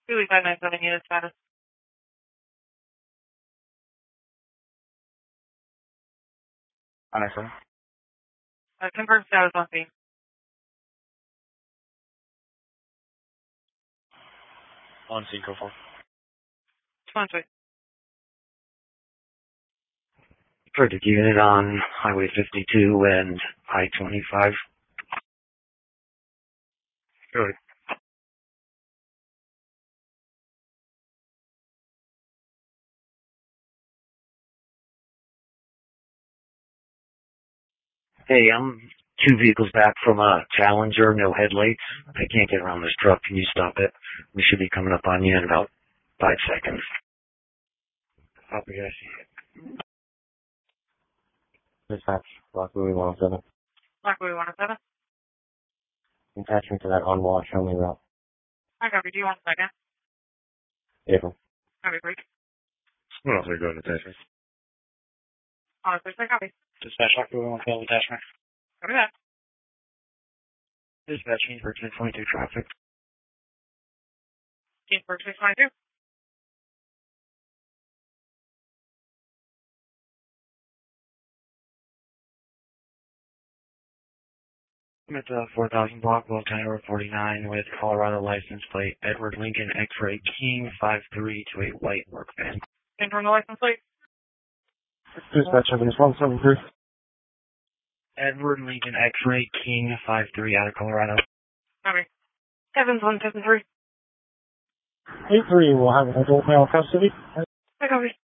28597 unit status. On sir. Confirm status on scene. On scene, go for. 20. Verdict unit on Highway 52 and I-25. Good. Hey, I'm 2 vehicles back from a Challenger, no headlights. I can't get around this truck. Can you stop it? We should be coming up on you in about 5 seconds. Copy, guys. Dispatch, Block Louis 107. Block Louis 107. Attach me to that on-watch only route. I copy. Do you want a second? April. Copy, please. What else are you going to attachment? Honestly, I copy. Dispatch, Block Louis 112 attachment. Copy that. Dispatch, Kingsburg 622 traffic. Kingsburg 622. I'm at the 4000 block, Wilton Road 49 with Colorado license plate Edward Lincoln X-Ray King 53 to a white work van. Confirm the license plate. Dispatch, Evans 173. Edward Lincoln X-Ray King 53 out of Colorado. Copy. Evans 173. 83 will have adult male custody. I copy.